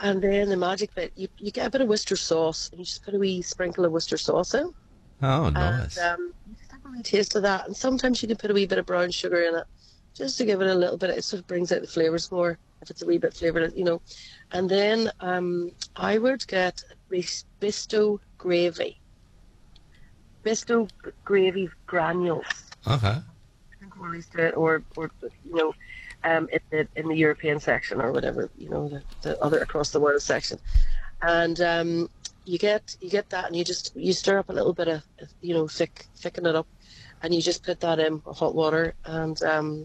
And then the magic bit, you get a bit of Worcester sauce, and you just put a wee sprinkle of Worcester sauce in. Oh, And nice. you just have a wee taste of that. And sometimes you can put a wee bit of brown sugar in it, just to give it a little bit. It sort of brings out the flavours more, if it's a wee bit flavoured. And then I would get Bisto gravy. Gravy granules. Okay. I think we'll used to it, or in the European section or whatever, the other across the world section, and you get that, and you stir up a little bit of thicken it up, and you just put that in hot water, and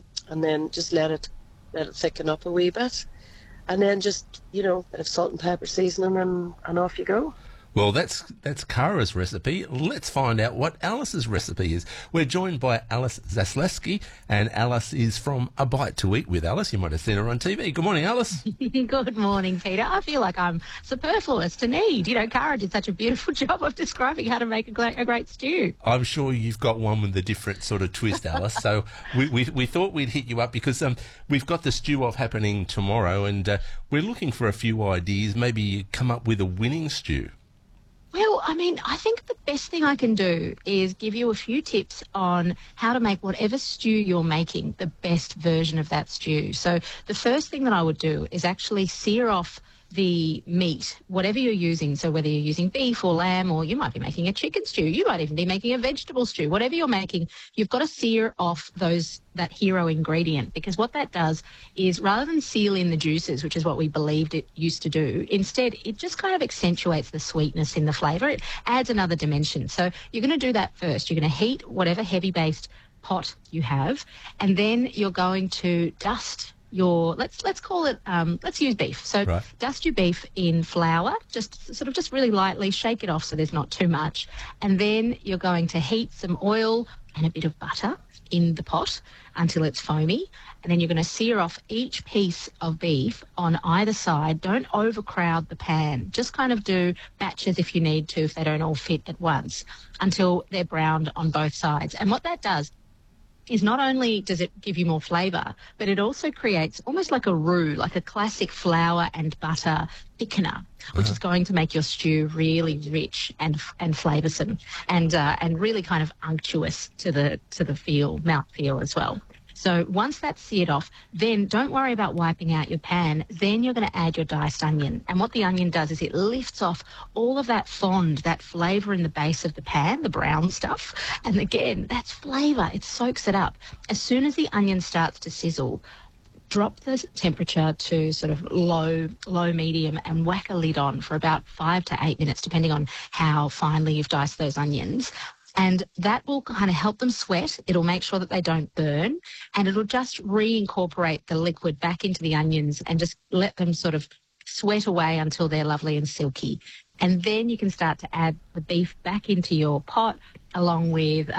then just let it thicken up a wee bit, and then just bit of salt and pepper seasoning, and off you go. Well, that's Kara's recipe. Let's find out what Alice's recipe is. We're joined by Alice Zasleski, and Alice is from A Bite to Eat with Alice. You might have seen her on TV. Good morning, Alice. Good morning, Peter. I feel like I'm superfluous to need. Kara did such a beautiful job of describing how to make a great stew. I'm sure you've got one with a different sort of twist, Alice. So we thought we'd hit you up because we've got the stew off happening tomorrow, and we're looking for a few ideas. Maybe you come up with a winning stew. Well, I think the best thing I can do is give you a few tips on how to make whatever stew you're making the best version of that stew. So the first thing that I would do is actually sear off the meat, whatever you're using. So whether you're using beef or lamb, or you might be making a chicken stew, you might even be making a vegetable stew, whatever you're making, you've got to sear off that hero ingredient, because what that does is, rather than seal in the juices, which is what we believed it used to do, instead it just kind of accentuates the sweetness in the flavour. It adds another dimension. So you're going to do that first. You're going to heat whatever heavy-based pot you have, and then you're going to dust your, let's call it, let's use beef. So Right. Dust your beef in flour, just really lightly, shake it off so there's not too much. And then you're going to heat some oil and a bit of butter in the pot until it's foamy. And then you're going to sear off each piece of beef on either side. Don't overcrowd the pan. Just kind of do batches if you need to, if they don't all fit at once, until they're browned on both sides. And what that does is, not only does it give you more flavour, but it also creates almost like a roux, like a classic flour and butter thickener, which is going to make your stew really rich and flavoursome, and really kind of unctuous to the mouth feel as well. So once that's seared off, then don't worry about wiping out your pan. Then you're going to add your diced onion. And what the onion does is it lifts off all of that fond, that flavour in the base of the pan, the brown stuff. And again, that's flavour. It soaks it up. As soon as the onion starts to sizzle, drop the temperature to sort of low, medium, and whack a lid on for about 5 to 8 minutes, depending on how finely you've diced those onions. And that will kind of help them sweat. It'll make sure that they don't burn, and it'll just reincorporate the liquid back into the onions and just let them sort of sweat away until they're lovely and silky. And then you can start to add the beef back into your pot, along with,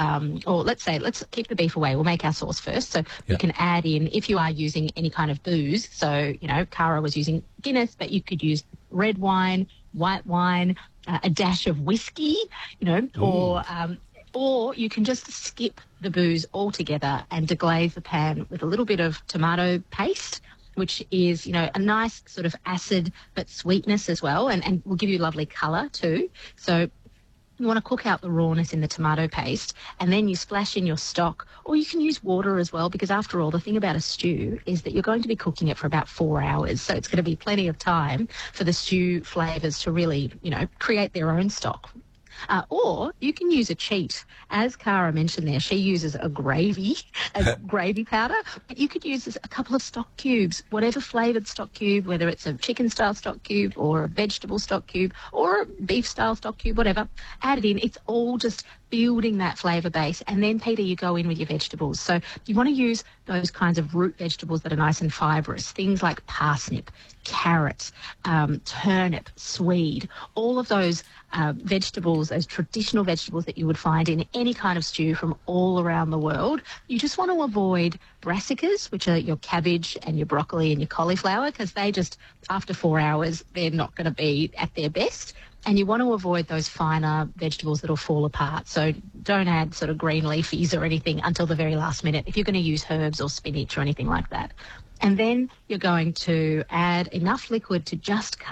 let's keep the beef away. We'll make our sauce first. So you can add in, if you are using any kind of booze. So, Kara was using Guinness, but you could use red wine, white wine, a dash of whiskey, or you can just skip the booze altogether and deglaze the pan with a little bit of tomato paste, which is, a nice sort of acid but sweetness as well, and will give you lovely colour too. So you want to cook out the rawness in the tomato paste, and then you splash in your stock, or you can use water as well, because after all, the thing about a stew is that you're going to be cooking it for about 4 hours. So it's going to be plenty of time for the stew flavours to really, create their own stock. Or you can use a cheat. As Kara mentioned there, she uses a gravy powder. But you could use a couple of stock cubes, whatever flavoured stock cube, whether it's a chicken-style stock cube or a vegetable stock cube or a beef-style stock cube, whatever. Add it in. It's all just building that flavour base. And then, Peter, you go in with your vegetables. So you want to use those kinds of root vegetables that are nice and fibrous, things like parsnip, carrot, turnip, swede, all of those vegetables, those traditional vegetables that you would find in any kind of stew from all around the world. You just want to avoid brassicas, which are your cabbage and your broccoli and your cauliflower, because they just, after 4 hours, they're not going to be at their best. And you want to avoid those finer vegetables that'll fall apart. So don't add sort of green leafies or anything until the very last minute if you're going to use herbs or spinach or anything like that. And then you're going to add enough liquid to just